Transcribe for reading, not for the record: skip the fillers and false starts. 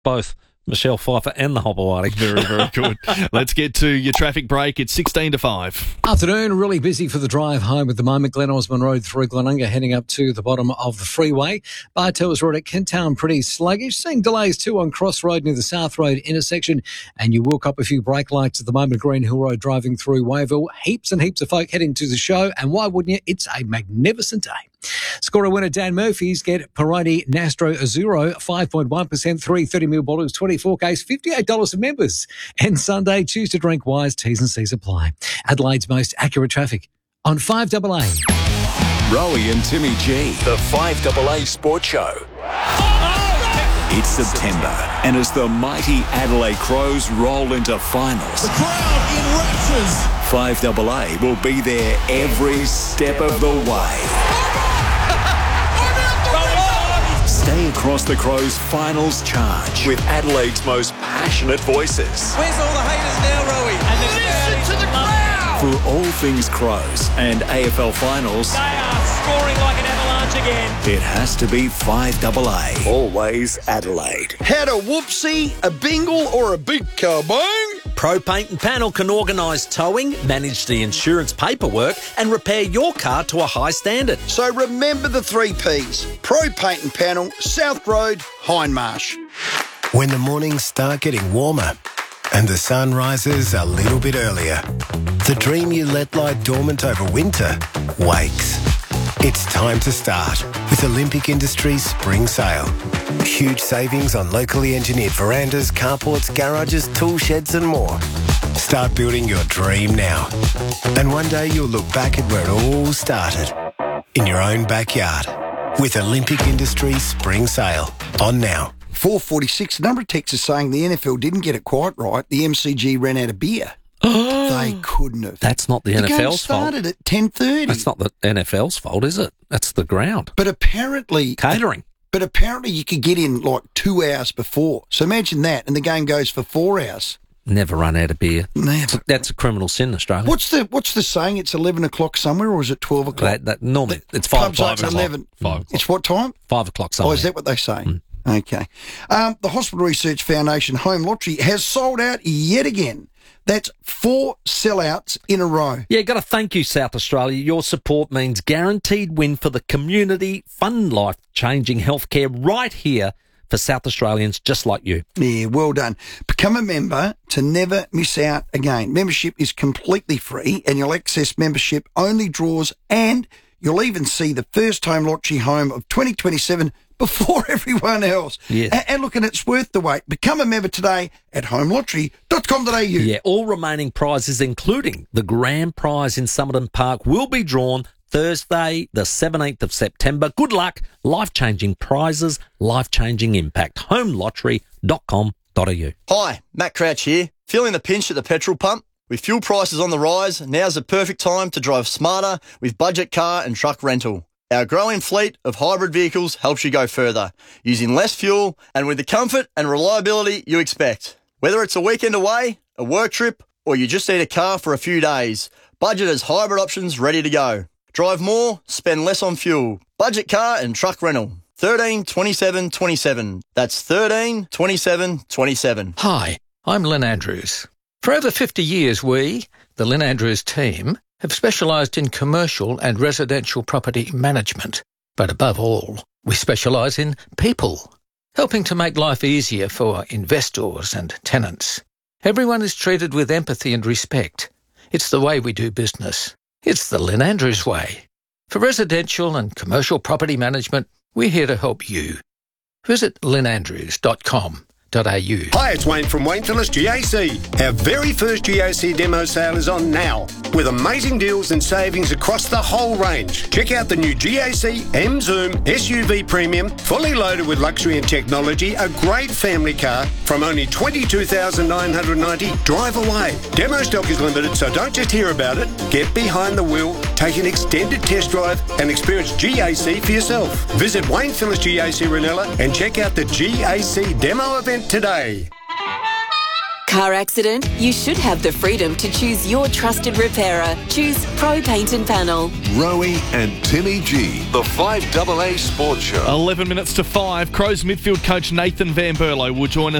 both Michelle Pfeiffer and the Hobawati. Very, very good. Let's get to your traffic break. It's 16 to 5. Afternoon, really busy for the drive home at the moment. Glen Osmond Road through Glenunga, heading up to the bottom of the freeway. Bartels Road at Kent Town, pretty sluggish. Seeing delays too on Cross Road near the South Road intersection. And you will cop a few brake lights at the moment. Green Hill Road driving through Wayville. Heaps and heaps of folk heading to the show. And why wouldn't you? It's a magnificent day. Scorer winner Dan Murphy's get Peroni Nastro Azzurro, 5.1%, 330ml bottles, 24 case, $58 for members. And Sunday, choose to drink wise. T's and C's apply. Adelaide's most accurate traffic on 5AA. Rowie and Timmy G, the 5AA Sports Show. It's September, and as the mighty Adelaide Crows roll into finals, the crowd in raptures. 5AA will be there every step of the way. Stay across the Crows' finals charge with Adelaide's most passionate voices. Where's all the haters now, Rowie? And listen to the crowd! For all things Crows and AFL finals, They are scoring like an avalanche again. it has to be 5AA. Always Adelaide. Had a whoopsie, a bingle, or a big kaboom? Pro Paint and Panel can organise towing, manage the insurance paperwork and repair your car to a high standard. So remember the 3 Ps. Pro Paint and Panel, South Road, Hindmarsh. When the mornings start getting warmer and the sun rises a little bit earlier, the dream you let lie dormant over winter wakes. It's time to start with Olympic Industries Spring Sale. Huge savings on locally engineered verandas, carports, garages, tool sheds and more. Start building your dream now. And one day you'll look back at where it all started, in your own backyard, with Olympic Industries Spring Sale on now. 446, a number of texts are saying the NFL didn't get it quite right. The MCG ran out of beer. They couldn't have. That's not the The game NFL's fault. started at 10:30. That's not the NFL's fault, is it? That's the ground. But apparently... Catering. But apparently you could get in like 2 hours before. So imagine that, and the game goes for 4 hours. Never run out of beer. Never. That's a criminal sin in Australia. What's the saying? It's 11 o'clock somewhere, or is it 12 o'clock? Normally, it's 5 Pubs o'clock. open at 11. 5 o'clock. It's what time? 5 o'clock somewhere. Oh, is that what they say? Okay. The Hospital Research Foundation Home Lottery has sold out yet again. That's 4 sellouts in a row. Yeah, got to thank you, South Australia. Your support means guaranteed win for the community, fun, life-changing healthcare right here for South Australians just like you. Yeah, well done. Become a member to never miss out again. Membership is completely free, and you'll access membership-only draws, and you'll even see the first home lottery home of 2027 before everyone else. Yes. And look, and it's worth the wait. Become a member today at homelottery.com.au. Yeah, all remaining prizes, including the grand prize in Somerton Park, will be drawn Thursday, the 17th of September. Good luck. Life-changing prizes, life-changing impact. homelottery.com.au. Hi, Matt Crouch here. Feeling the pinch at the petrol pump? With fuel prices on the rise, now's the perfect time to drive smarter with budget car and truck rental. Our growing fleet of hybrid vehicles helps you go further, using less fuel and with the comfort and reliability you expect. Whether it's a weekend away, a work trip, or you just need a car for a few days, Budget has hybrid options ready to go. Drive more, spend less on fuel. Budget car and truck rental. 13 27 27. That's 13 27 27. Hi, I'm Lynn Andrews. For over 50 years, we, the Lynn Andrews team, have specialised in commercial and residential property management. But above all, we specialise in people, helping to make life easier for investors and tenants. Everyone is treated with empathy and respect. It's the way we do business. It's the Lynn Andrews way. For residential and commercial property management, we're here to help you. Visit lynnandrews.com.au. Hi, it's Wayne from Wayne Phillips GAC. Our very first GAC demo sale is on now, with amazing deals and savings across the whole range. Check out the new GAC M Zoom SUV Premium, fully loaded with luxury and technology, a great family car from only $22,990. Drive away. Demo stock is limited, so don't just hear about it. Get behind the wheel, take an extended test drive, and experience GAC for yourself. Visit Wayne Phillips GAC Ranella and check out the GAC demo event today. Car accident? You should have the freedom to choose your trusted repairer. Choose Pro Paint and Panel. Rowie and Timmy G, the 5AA Sports Show. 11 minutes to 5. Crows midfield coach Nathan Van Berlo will join us